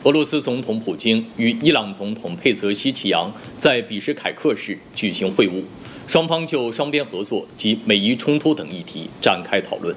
俄罗斯总统普京与伊朗总统佩泽希奇扬在比什凯克市举行会晤，双方就双边合作及美伊冲突等议题展开讨论。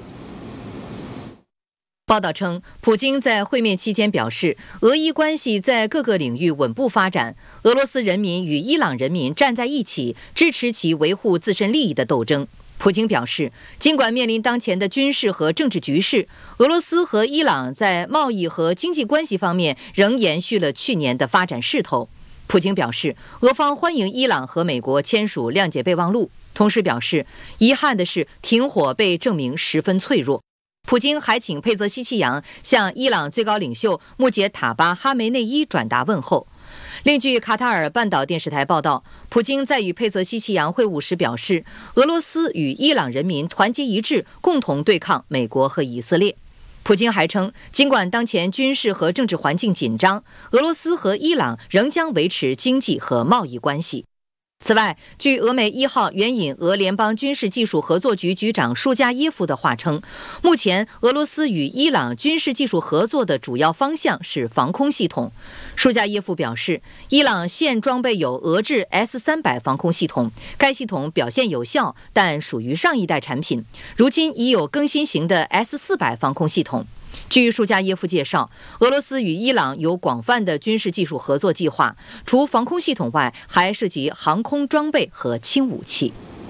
报道称，普京在会面期间表示，俄伊关系在各个领域稳步发展，俄罗斯人民与伊朗人民站在一起，支持其维护自身利益的斗争。普京表示，尽管面临当前的军事和政治局势，俄罗斯和伊朗在贸易和经济关系方面仍延续了去年的发展势头。普京表示，俄方欢迎伊朗和美国签署谅解备忘录，同时表示，遗憾的是停火被证明十分脆弱。普京还请佩泽希奇扬向伊朗最高领袖穆杰塔巴·哈梅内伊转达问候。另据卡塔尔半岛电视台报道，普京在与佩泽希奇扬会晤时表示，俄罗斯与伊朗人民团结一致，共同对抗美国和以色列。普京还称，尽管当前军事和政治环境紧张，俄罗斯和伊朗仍将维持经济和贸易关系。此外，据俄媒1号援引俄联邦军事技术合作局局长舒加耶夫的话称，目前俄罗斯与伊朗军事技术合作的主要方向是防空系统。舒加耶夫表示，伊朗现装备有俄制 S-300防空系统，该系统表现有效，但属于上一代产品，如今已有更新型的 S-400防空系统。据舒加耶夫介绍，俄罗斯与伊朗有广泛的军事技术合作计划，除防空系统外，还涉及航空装备和轻武器。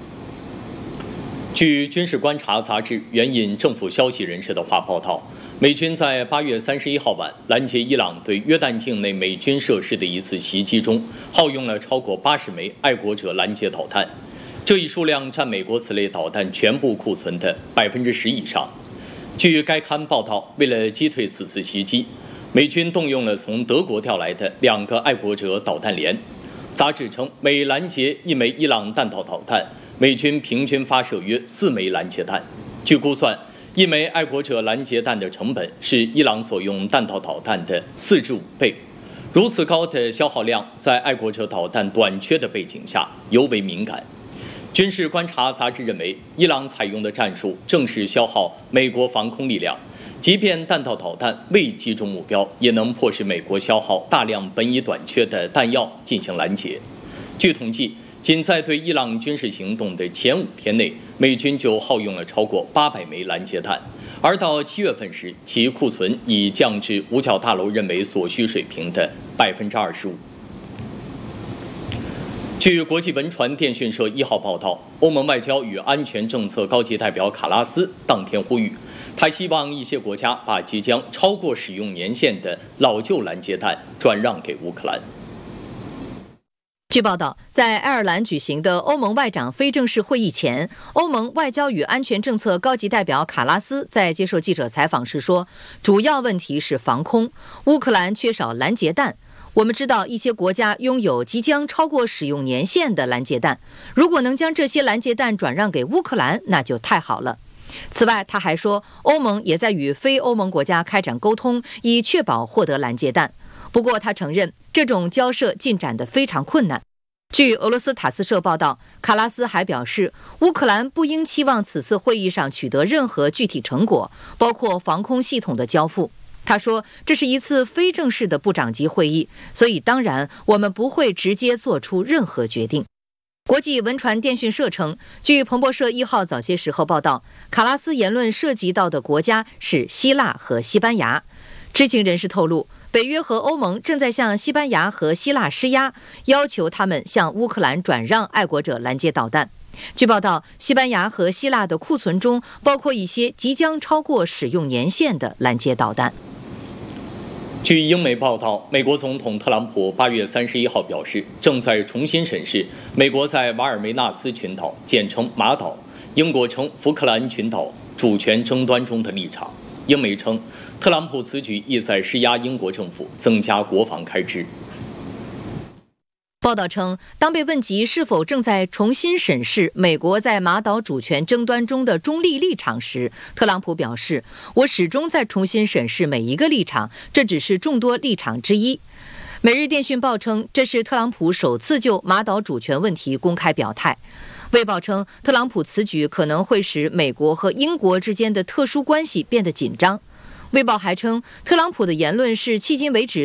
据《军事观察》杂志援引政府消息人士的话报道，美军在8月31号晚拦截伊朗对约旦境内美军设施的一次袭击中，耗用了超过80枚爱国者拦截导弹，这一数量占美国此类导弹全部库存的10%以上。据该刊报道，为了击退此次袭击，美军动用了从德国调来的2个爱国者导弹连。杂志称，每拦截1枚伊朗弹道导弹，美军平均发射约4枚拦截弹。据估算，1枚爱国者拦截弹的成本是伊朗所用弹道导弹的4至5倍。如此高的消耗量，在爱国者导弹短缺的背景下尤为敏感。军事观察杂志认为，伊朗采用的战术正是消耗美国防空力量，即便弹道导弹未击中目标，也能迫使美国消耗大量本已短缺的弹药进行拦截。据统计，仅在对伊朗军事行动的前5天内，美军就耗用了超过800枚拦截弹，而到7月份时，其库存已降至五角大楼认为所需水平的25%。据国际文传电讯社1号报道，欧盟外交与安全政策高级代表卡拉斯当天呼吁，他希望一些国家把即将超过使用年限的老旧拦截弹转让给乌克兰。 据报道，在爱尔兰举行的欧盟外长非正式会议前，欧盟外交与安全政策高级代表卡拉斯在接受记者采访时说，主要问题是防空，乌克兰缺少拦截弹。我们知道一些国家拥有即将超过使用年限的拦截弹，如果能将这些拦截弹转让给乌克兰，那就太好了。此外，他还说，欧盟也在与非欧盟国家开展沟通，以确保获得拦截弹。不过，他承认这种交涉进展得非常困难。据俄罗斯塔斯社报道，卡拉斯还表示，乌克兰不应期望此次会议上取得任何具体成果，包括防空系统的交付。他说，这是一次非正式的部长级会议，所以当然我们不会直接做出任何决定。国际文传电讯社称，据彭博社1号早些时候报道，卡拉斯言论涉及到的国家是希腊和西班牙。知情人士透露，北约和欧盟正在向西班牙和希腊施压，要求他们向乌克兰转让爱国者拦截导弹。据报道，西班牙和希腊的库存中包括一些即将超过使用年限的拦截导弹。 据英媒报道，美国总统特朗普8月31号表示，正在重新审视美国在瓦尔梅纳斯群岛（简称马岛）、英国称福克兰群岛主权争端中的立场。英媒称，特朗普此举意在施压英国政府增加国防开支。 报道称，当被问及是否正在重新审视美国在马岛主权争端中的中立立场时，特朗普表示，我始终在重新审视每一个立场，这只是众多立场之一。每日电讯报称，这是特朗普首次就马岛主权问题公开表态。卫报称，特朗普此举可能会使美国和英国之间的特殊关系变得紧张。卫报还称，特朗普的言论是迄今为止